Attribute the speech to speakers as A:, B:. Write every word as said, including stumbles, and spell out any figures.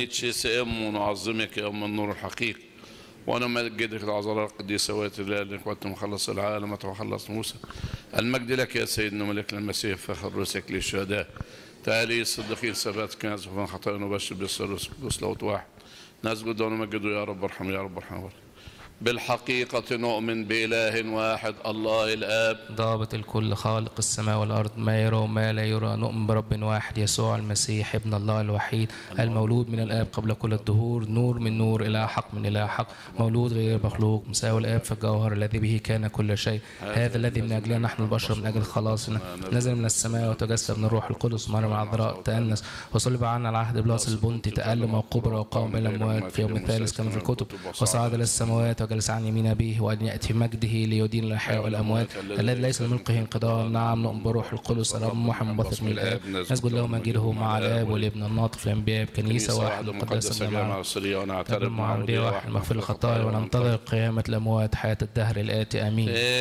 A: نتشسم ونعظمك يا أم النور الحقيقي، ونمجدك العذراء القديسة واتي لك وأنت مخلص العالم وتخلص موسى. المجد لك يا سيدنا ملك المسيح فخر رسك للشهداء. تعالي الصديقين ثبات كنز وفن خطايا نبشر بالثالوث بصلوة واحد. نسجد ونمجده يا رب ارحم يا رب ارحم. بالحقيقة نؤمن بإله واحد الله الآب
B: ضابط الكل خالق السماء والأرض ما يرى وما لا يرى. نؤمن برب واحد يسوع المسيح ابن الله الوحيد المولود من الآب قبل كل الدهور، نور من نور، إله حق من إله حق، مولود غير مخلوق، مساوي الآب في الجوهر، الذي به كان كل شيء. هذا الذي من أجلنا نحن البشر من أجل خلاصنا نزل من السماء وتجسد من الروح القدس مريم العذراء تأنس وصلب عنا العهد بلاس البنطي، تألم وقبر وقام من الأموات في يوم الثالث كما في الكتب، وصعد إلى السماوات وجلس عن يمين أبيه، وأن يأتي مجده ليدين الأحياء والأموات الذي ليس لملكه انقضاء. نعم نؤمن بروح القدس الرب محمد منبثق من الآب نسجد له مجده مع الآب والابن الناطق في الأنبياء بكنيسة واحد مقدسة جماعة ونعترف مع واحد مغفر الخطايا وننتظر قيامة الأموات حياة الدهر الآتي. آمين.